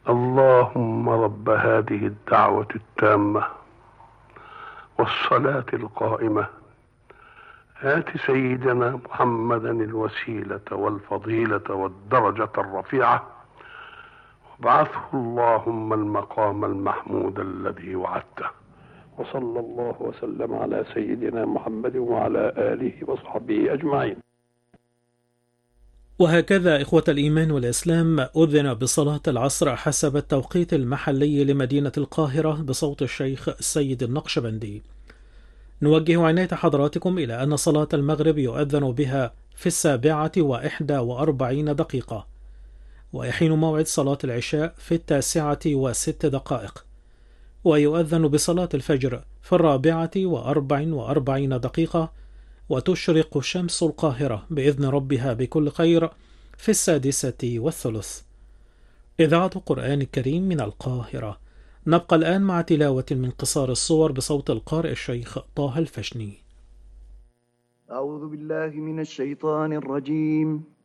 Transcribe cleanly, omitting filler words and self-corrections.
اللهم رب هذه الدعوة التامة والصلاة القائمة آت سيدنا محمدا الوسيلة والفضيلة والدرجة الرفيعة وابعثه اللهم المقام المحمود الذي وعدته. وصلى الله وسلم على سيدنا محمد وعلى آله وصحبه أجمعين. وهكذا إخوة الإيمان والإسلام أذن بصلاة العصر حسب التوقيت المحلي لمدينة القاهرة بصوت الشيخ السيد النقشبندي. نوجه عناية حضراتكم إلى أن صلاة المغرب يؤذن بها في 7:41، ويحين موعد صلاة العشاء في 9:06، ويؤذن بصلاة الفجر في 4:44، وتشرق شمس القاهرة بإذن ربها بكل خير في 6:30. إذاعة القرآن الكريم من القاهرة. نبقى الآن مع تلاوة من قصار الصور بصوت القارئ الشيخ طه الفشني. أعوذ بالله من الشيطان الرجيم.